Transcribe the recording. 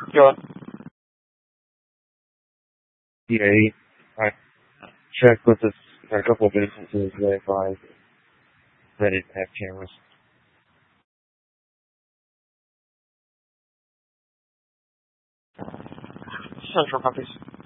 Go on. Yeah, I checked with a couple of businesses that didn't have cameras. Central copies.